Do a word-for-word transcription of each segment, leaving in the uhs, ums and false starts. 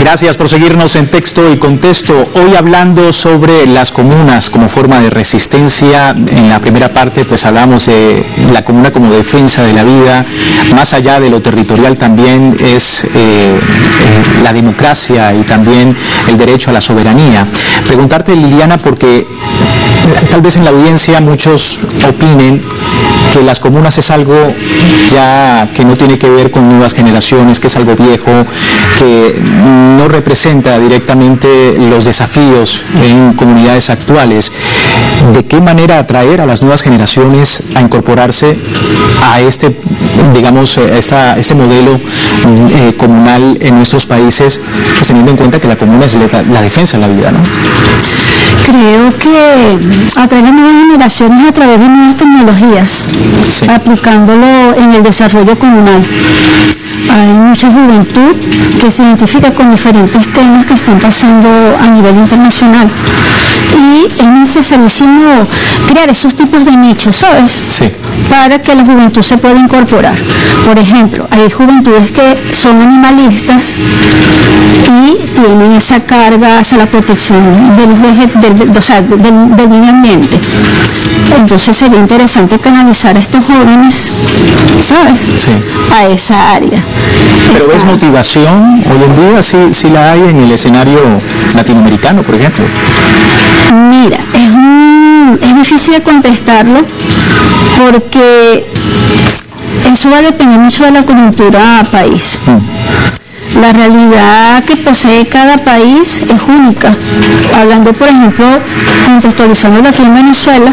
Gracias por seguirnos en Texto y Contexto. Hoy hablando sobre las comunas como forma de resistencia. En la primera parte pues hablamos de la comuna como defensa de la vida. Más allá de lo territorial también es eh, eh, la democracia y también el derecho a la soberanía. Preguntarte, Liliana, porque tal vez en la audiencia muchos opinen que las comunas es algo ya que no tiene que ver con nuevas generaciones, que es algo viejo, que no representa directamente los desafíos en comunidades actuales. ¿De qué manera atraer a las nuevas generaciones a incorporarse a este, digamos, a esta, este modelo eh, comunal en nuestros países, pues teniendo en cuenta que la comuna es la, la defensa de la vida, ¿no? Creo que atraer a nuevas generaciones a través de nuevas tecnologías, sí, aplicándolo en el desarrollo comunal. Hay mucha juventud que se identifica con diferentes temas que están pasando a nivel internacional y es necesarísimo crear esos tipos de nichos, ¿sabes? Sí. Para que la juventud se pueda incorporar. Por ejemplo, hay juventudes que son animalistas y tienen esa carga hacia la protección del, del, o sea, del, del medio ambiente. Entonces sería interesante canalizar a estos jóvenes, ¿sabes? Sí. A esa área. Pero ¿ves motivación hoy en día? Sí, sí la hay en el escenario latinoamericano, por ejemplo. Mira, es, un, es difícil de contestarlo porque eso va a depender mucho de la coyuntura país. Mm. La realidad que posee cada país es única. Hablando, por ejemplo, contextualizándolo aquí en Venezuela,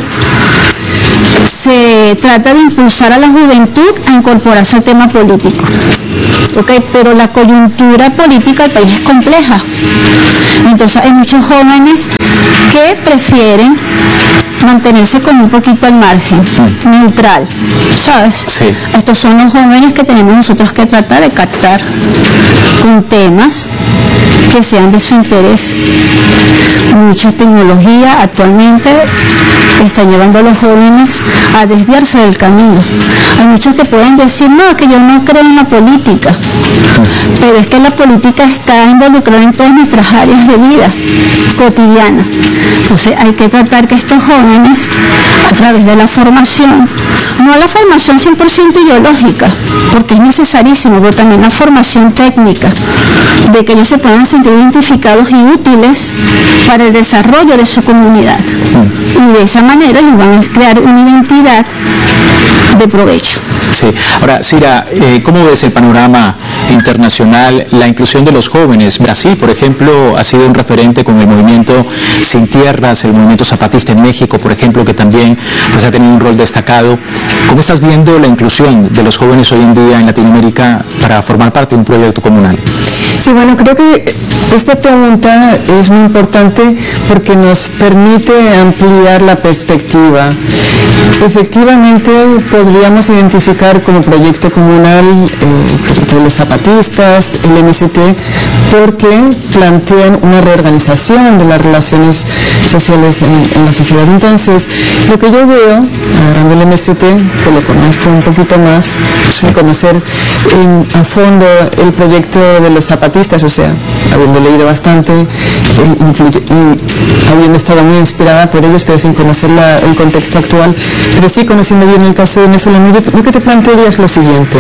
se trata de impulsar a la juventud a incorporarse al tema político. Okay, pero la coyuntura política del país es compleja. Entonces hay muchos jóvenes que prefieren mantenerse como un poquito al margen, mm. neutral, ¿sabes? Sí. Estos son los jóvenes que tenemos nosotros que tratar de captar con temas que sean de su interés. Mucha tecnología actualmente está llevando a los jóvenes a desviarse del camino. Hay muchos que pueden decir, no, que yo no creo en la política, pero es que la política está involucrada en todas nuestras áreas de vida cotidiana. Entonces hay que tratar que estos jóvenes, a través de la formación, no la formación cien por ciento ideológica, porque es necesarísimo, pero también la formación técnica, de que ellos se puedan sentir identificados y útiles para el desarrollo de su comunidad. Y de esa manera ellos van a crear una identidad de provecho. Sí. Ahora, Cira, eh, ¿cómo ves el panorama internacional, la inclusión de los jóvenes? Brasil, por ejemplo, ha sido un referente con el movimiento Sin Tierras, el movimiento zapatista en México, por ejemplo, que también pues, ha tenido un rol destacado. ¿Cómo estás viendo la inclusión de los jóvenes hoy en día en Latinoamérica para formar parte de un proyecto comunal? Sí, bueno, creo que esta pregunta es muy importante porque nos permite ampliar la perspectiva. Efectivamente, podríamos identificar como proyecto comunal eh, el proyecto de los zapatistas, el M S T, porque plantean una reorganización de las relaciones sociales en, en la sociedad. Entonces, lo que yo veo, agarrando el M S T, que lo conozco un poquito más, sí, conocer en, a fondo el proyecto de los zapatistas, o sea, habiendo leído bastante eh, incluye, y habiendo estado muy inspirada por ellos, pero sin conocer la, el contexto actual, pero sí conociendo bien el caso venezolano, lo que te plantearía es lo siguiente.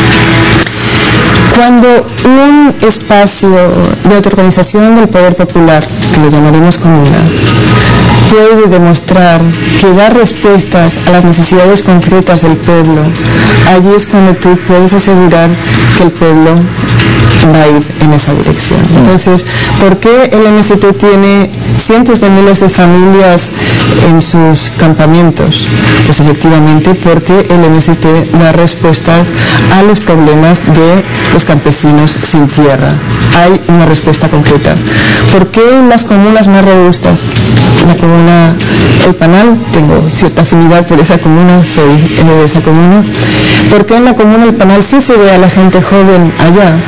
Cuando un espacio de autoorganización del poder popular, que lo llamaremos comuna, puede demostrar que da respuestas a las necesidades concretas del pueblo, allí es cuando tú puedes asegurar que el pueblo va a ir en esa dirección. Entonces, ¿por qué el M S T tiene cientos de miles de familias en sus campamentos? Pues efectivamente porque el M S T da respuestas a los problemas de los campesinos sin tierra. Hay una respuesta concreta. ¿Por qué las comunas más robustas? La comuna El Panal, tengo cierta afinidad por esa comuna, soy de esa comuna. ¿Por qué en la comuna El Panal sí se ve a la gente joven allá? Porque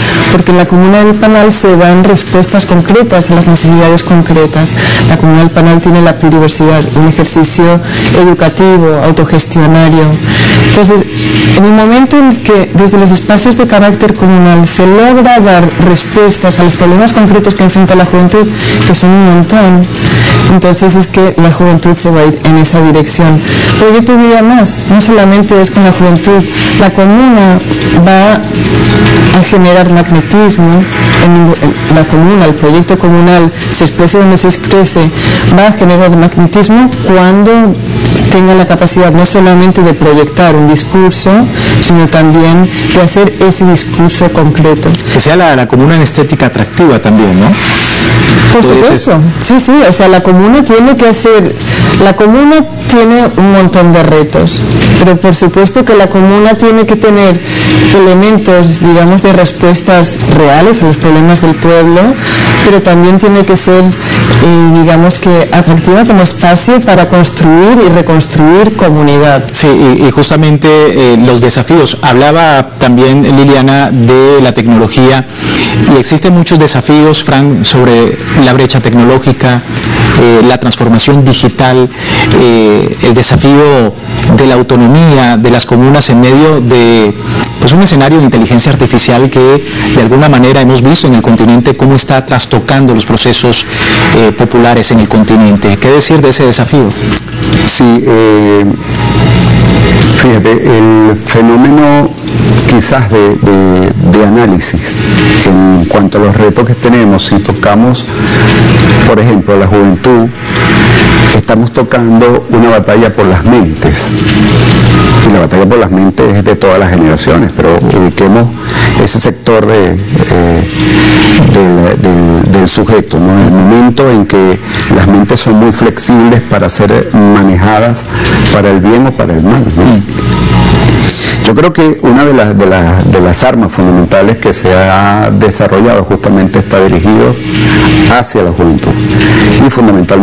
porque en la Comuna del Panal se dan respuestas concretas a las necesidades concretas. La Comuna del Panal tiene la pluriversidad, un ejercicio educativo, autogestionario. Entonces, en el momento en que desde los espacios de carácter comunal se logra dar respuestas a los problemas concretos que enfrenta la juventud, que son un montón, entonces es que la juventud se va a ir en esa dirección. Pero yo te diría más, no solamente es con la juventud, la comuna va a generar magnetismo, en la comuna, el proyecto comunal, se exprese donde se exprese, va a generar magnetismo cuando tenga la capacidad no solamente de proyectar un discurso, sino también de hacer ese discurso concreto. Que sea la, la comuna en estética atractiva también, ¿no? Por supuesto, sí, sí, o sea, la comuna tiene que hacer, la comuna tiene un montón de retos, pero por supuesto que la comuna tiene que tener elementos, digamos, de respuestas reales a los problemas del pueblo, pero también tiene que ser, eh, digamos que atractiva como espacio para construir y reconstruir comunidad. Sí, y, y justamente eh, los desafíos, hablaba también Liliana de la tecnología, y existen muchos desafíos, Fran, sobre la brecha tecnológica, eh, la transformación digital, eh, el desafío de la autonomía de las comunas en medio de pues, un escenario de inteligencia artificial que de alguna manera hemos visto en el continente cómo está trastocando los procesos eh, populares en el continente. ¿Qué decir de ese desafío? Sí, eh, fíjate, el fenómeno quizás de, de, de análisis en cuanto a los retos que tenemos, si tocamos, por ejemplo, la juventud, estamos tocando una batalla por las mentes, y la batalla por las mentes es de todas las generaciones, pero ubiquemos ese sector de, eh, del, del, del sujeto, ¿no? El momento en que las mentes son muy flexibles para ser manejadas para el bien o para el mal, ¿no? Yo creo que una de las, de, las, de las armas fundamentales que se ha desarrollado justamente está dirigido hacia la juventud y fundamentalmente